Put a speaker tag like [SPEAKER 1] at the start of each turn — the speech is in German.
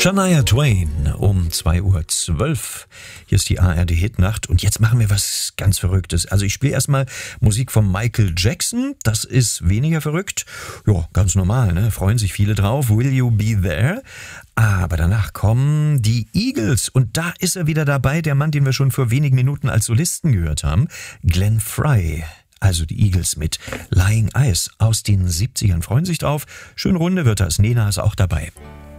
[SPEAKER 1] Shania Twain um 2:12 Uhr. Hier ist die ARD-Hitnacht und jetzt machen wir was ganz Verrücktes. Also ich spiele erstmal Musik von Michael Jackson. Das ist weniger verrückt. Ja, ganz normal, ne? Freuen sich viele drauf. Will You Be There? Aber danach kommen die Eagles und da ist er wieder dabei, der Mann, den wir schon vor wenigen Minuten als Solisten gehört haben, Glenn Frey. Also die Eagles mit Lying Eyes aus den 70ern. Freuen sich drauf. Schön runde wird das. Nena ist auch dabei.